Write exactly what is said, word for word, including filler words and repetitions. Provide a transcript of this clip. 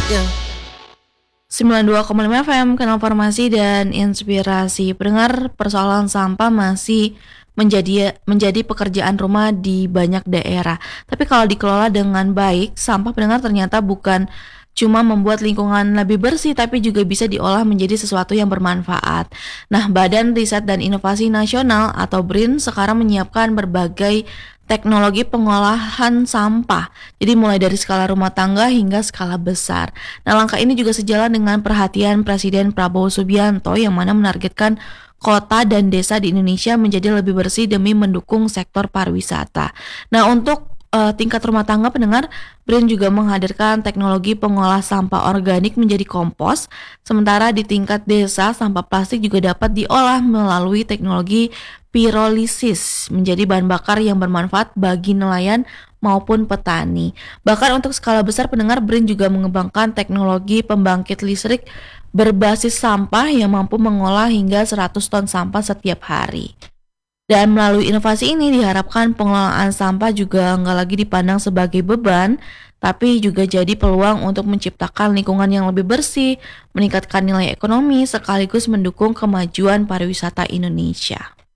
Ya. sembilan puluh dua koma lima F M, Kanal Informasi dan Inspirasi. Pendengar, persoalan sampah masih menjadi menjadi pekerjaan rumah di banyak daerah. Tapi kalau dikelola dengan baik, sampah pendengar ternyata bukan cuma membuat lingkungan lebih bersih, tapi juga bisa diolah menjadi sesuatu yang bermanfaat. Nah, Badan Riset dan Inovasi Nasional atau BRIN sekarang menyiapkan berbagai teknologi pengolahan sampah. Jadi mulai dari skala rumah tangga hingga skala besar. Nah, langkah ini juga sejalan dengan perhatian Presiden Prabowo Subianto yang mana menargetkan kota dan desa di Indonesia menjadi lebih bersih demi mendukung sektor pariwisata. Nah, untuk uh, tingkat rumah tangga pendengar, BRIN juga menghadirkan teknologi pengolah sampah organik menjadi kompos. Sementara di tingkat desa, sampah plastik juga dapat diolah melalui teknologi pirolisis menjadi bahan bakar yang bermanfaat bagi nelayan maupun petani. Bahkan untuk skala besar pendengar, BRIN juga mengembangkan teknologi pembangkit listrik berbasis sampah yang mampu mengolah hingga seratus ton sampah setiap hari. Dan melalui inovasi ini diharapkan pengelolaan sampah juga nggak lagi dipandang sebagai beban, tapi juga jadi peluang untuk menciptakan lingkungan yang lebih bersih, meningkatkan nilai ekonomi, sekaligus mendukung kemajuan pariwisata Indonesia.